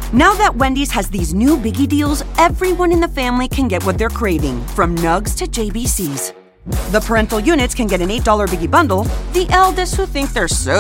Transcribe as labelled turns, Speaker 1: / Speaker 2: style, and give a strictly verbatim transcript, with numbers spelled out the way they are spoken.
Speaker 1: Now that Wendy's has these new biggie deals, everyone in the family can get what they're craving, from nugs to J B Cs. The parental units can get an eight dollar biggie bundle. The eldest who think they're so